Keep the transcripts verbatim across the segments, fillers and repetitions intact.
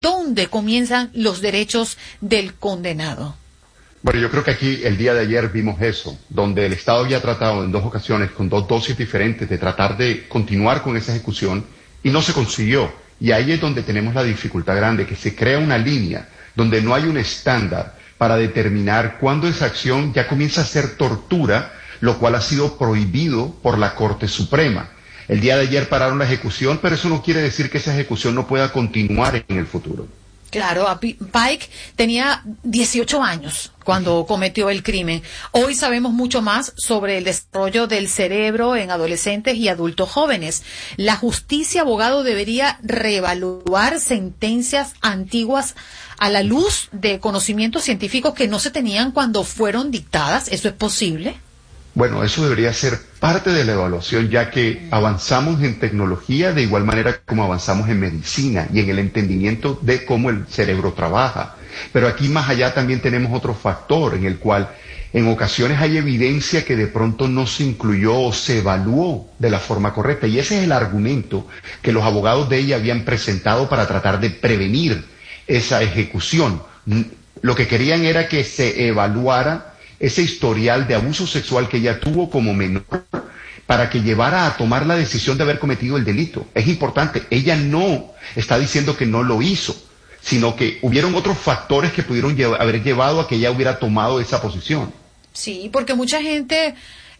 ¿dónde comienzan los derechos del condenado? Bueno, yo creo que aquí el día de ayer vimos eso, donde el Estado había tratado en dos ocasiones, con dos dosis diferentes, de tratar de continuar con esa ejecución y no se consiguió. Y ahí es donde tenemos la dificultad grande, que se crea una línea donde no hay un estándar para determinar cuándo esa acción ya comienza a ser tortura, lo cual ha sido prohibido por la Corte Suprema. El día de ayer pararon la ejecución, pero eso no quiere decir que esa ejecución no pueda continuar en el futuro. Claro, Pike tenía dieciocho años cuando cometió el crimen. Hoy sabemos mucho más sobre el desarrollo del cerebro en adolescentes y adultos jóvenes. ¿La justicia, abogado, debería reevaluar sentencias antiguas a la luz de conocimientos científicos que no se tenían cuando fueron dictadas? ¿Eso es posible? Bueno, eso debería ser parte de la evaluación, ya que avanzamos en tecnología de igual manera como avanzamos en medicina y en el entendimiento de cómo el cerebro trabaja. Pero aquí más allá también tenemos otro factor en el cual en ocasiones hay evidencia que de pronto no se incluyó o se evaluó de la forma correcta. Y ese es el argumento que los abogados de ella habían presentado para tratar de prevenir esa ejecución. Lo que querían era que se evaluara ese historial de abuso sexual que ella tuvo como menor para que llevara a tomar la decisión de haber cometido el delito. Es importante, ella no está diciendo que no lo hizo, sino que hubieron otros factores que pudieron llevar, haber llevado a que ella hubiera tomado esa posición. Sí, porque mucha gente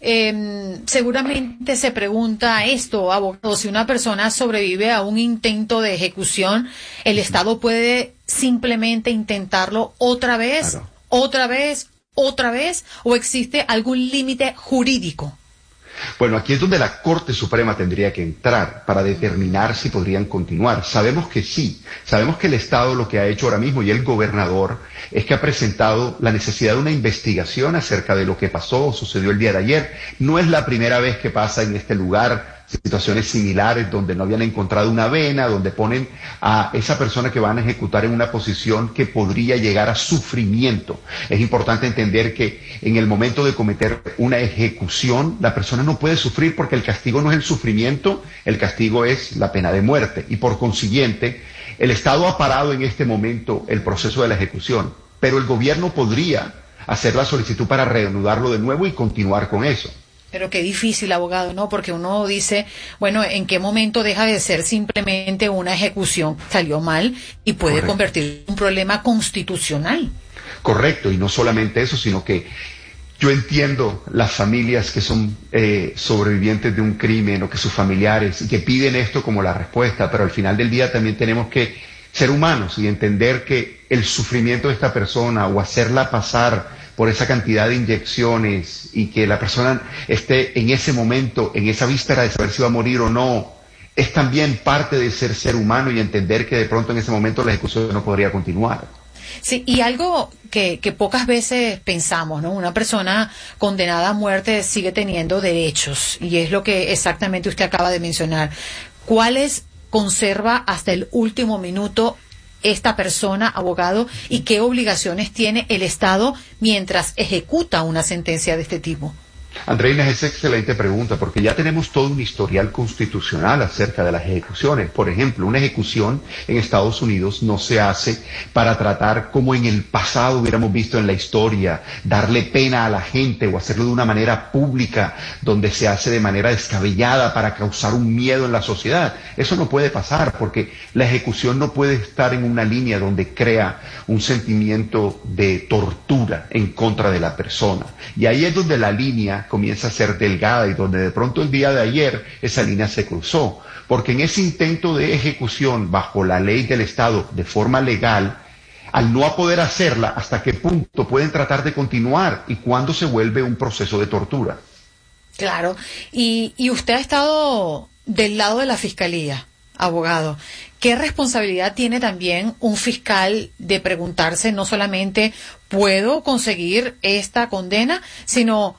eh, seguramente se pregunta esto, abogado, si una persona sobrevive a un intento de ejecución, ¿el Estado puede simplemente intentarlo otra vez, claro. otra vez, otra vez, o existe algún límite jurídico? Bueno, aquí es donde la Corte Suprema tendría que entrar para determinar si podrían continuar. Sabemos que sí, sabemos que el Estado lo que ha hecho ahora mismo y el gobernador es que ha presentado la necesidad de una investigación acerca de lo que pasó o sucedió el día de ayer. No es la primera vez que pasa en este lugar situaciones similares donde no habían encontrado una vena, donde ponen a esa persona que van a ejecutar en una posición que podría llegar a sufrimiento. Es importante entender que en el momento de cometer una ejecución, la persona no puede sufrir porque el castigo no es el sufrimiento, el castigo es la pena de muerte. Y por consiguiente, el Estado ha parado en este momento el proceso de la ejecución, pero el gobierno podría hacer la solicitud para reanudarlo de nuevo y continuar con eso. Pero qué difícil, abogado, ¿no? Porque uno dice, bueno, ¿en qué momento deja de ser simplemente una ejecución? Salió mal y puede Correcto. Convertirse en un problema constitucional. Correcto, y no solamente eso, sino que yo entiendo las familias que son eh, sobrevivientes de un crimen o que sus familiares y que piden esto como la respuesta, pero al final del día también tenemos que ser humanos y entender que el sufrimiento de esta persona o hacerla pasar por esa cantidad de inyecciones y que la persona esté en ese momento, en esa víspera de saber si va a morir o no, es también parte de ser ser humano y entender que de pronto en ese momento la ejecución no podría continuar. Sí, y algo que, que pocas veces pensamos, ¿no? Una persona condenada a muerte sigue teniendo derechos, y es lo que exactamente usted acaba de mencionar. ¿Cuáles conserva hasta el último minuto esta persona, abogado, y qué obligaciones tiene el Estado mientras ejecuta una sentencia de este tipo? Andreina, es excelente pregunta, porque ya tenemos todo un historial constitucional acerca de las ejecuciones. Por ejemplo, una ejecución en Estados Unidos no se hace para tratar, como en el pasado hubiéramos visto en la historia, darle pena a la gente o hacerlo de una manera pública, donde se hace de manera descabellada para causar un miedo en la sociedad. Eso no puede pasar, porque la ejecución no puede estar en una línea donde crea un sentimiento de tortura en contra de la persona. Y ahí es donde la línea comienza a ser delgada y donde de pronto el día de ayer esa línea se cruzó, porque en ese intento de ejecución bajo la ley del Estado de forma legal, al no poder hacerla, ¿hasta qué punto pueden tratar de continuar y cuándo se vuelve un proceso de tortura? Claro, y, y usted ha estado del lado de la Fiscalía, abogado. ¿Qué responsabilidad tiene también un fiscal de preguntarse no solamente ¿puedo conseguir esta condena?, sino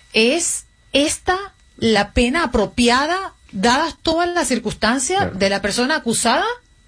¿es esta la pena apropiada dadas todas las circunstancias claro. de la persona acusada?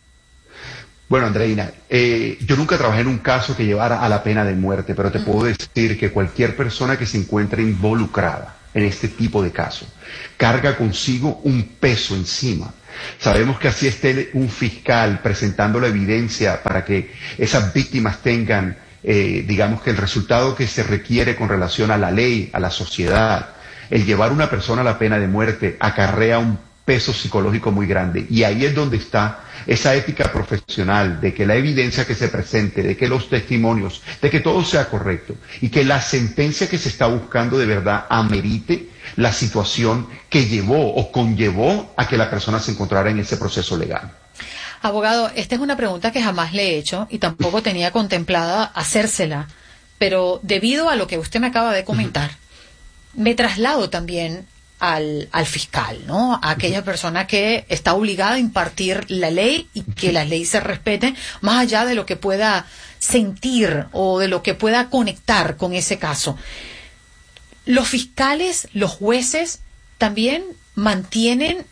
Bueno, Andreina, eh, yo nunca trabajé en un caso que llevara a la pena de muerte, pero te uh-huh. puedo decir que cualquier persona que se encuentre involucrada en este tipo de casos carga consigo un peso encima, Sabemos que así esté un fiscal presentando la evidencia para que esas víctimas tengan, eh, digamos que el resultado que se requiere con relación a la ley, a la sociedad. El llevar a una persona a la pena de muerte acarrea un peso psicológico muy grande. Y ahí es donde está esa ética profesional de que la evidencia que se presente, de que los testimonios, de que todo sea correcto y que la sentencia que se está buscando de verdad amerite la situación que llevó o conllevó a que la persona se encontrara en ese proceso legal. Abogado, esta es una pregunta que jamás le he hecho y tampoco tenía contemplada hacérsela, pero debido a lo que usted me acaba de comentar, uh-huh. me traslado también Al, al fiscal, ¿no? A aquella persona que está obligada a impartir la ley y que la ley se respete más allá de lo que pueda sentir o de lo que pueda conectar con ese caso. Los fiscales, los jueces, también mantienen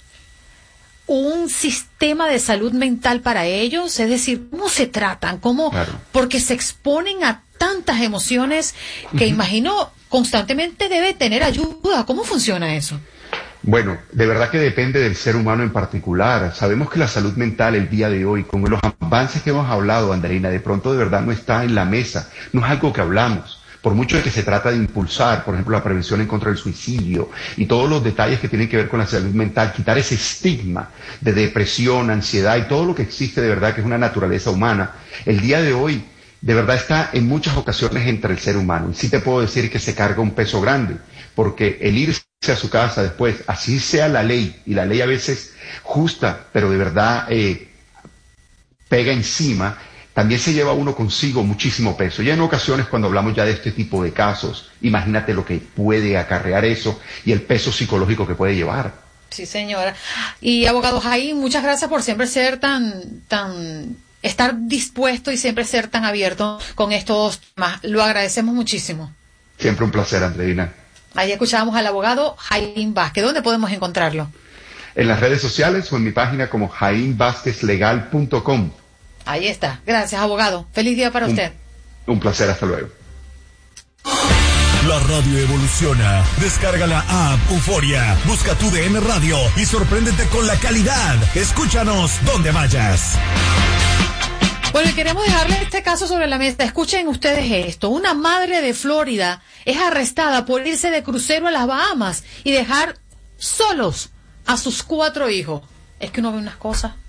un sistema de salud mental para ellos, es decir, ¿cómo se tratan? ¿Cómo? Claro. Porque se exponen a tantas emociones que uh-huh. imagino constantemente debe tener ayuda. ¿Cómo funciona eso? Bueno, de verdad que depende del ser humano en particular. Sabemos que la salud mental el día de hoy, con los avances que hemos hablado, Andreina, de pronto de verdad no está en la mesa, no es algo que hablamos. Por mucho de que se trata de impulsar, por ejemplo, la prevención en contra del suicidio y todos los detalles que tienen que ver con la salud mental, quitar ese estigma de depresión, ansiedad y todo lo que existe de verdad que es una naturaleza humana, el día de hoy de verdad está en muchas ocasiones entre el ser humano. Y sí te puedo decir que se carga un peso grande, porque el irse a su casa después, así sea la ley, y la ley a veces justa, pero de verdad eh, pega encima, también se lleva uno consigo muchísimo peso. Ya en ocasiones cuando hablamos ya de este tipo de casos, imagínate lo que puede acarrear eso y el peso psicológico que puede llevar. Sí, señora. Y abogado Jaime, muchas gracias por siempre ser tan, tan, estar dispuesto y siempre ser tan abierto con estos temas. Lo agradecemos muchísimo. Siempre un placer, Andreina. Ahí escuchábamos al abogado Jaime Vázquez. ¿Dónde podemos encontrarlo? En las redes sociales o en mi página como jaime vázquez legal punto com. Ahí está. Gracias, abogado. Feliz día para un, usted. Un placer. Hasta luego. La radio evoluciona. Descarga la app Euforia. Busca tu D N Radio y sorpréndete con la calidad. Escúchanos donde vayas. Bueno, y queremos dejarle este caso sobre la mesa. Escuchen ustedes esto. Una madre de Florida es arrestada por irse de crucero a las Bahamas y dejar solos a sus cuatro hijos. Es que uno ve unas cosas.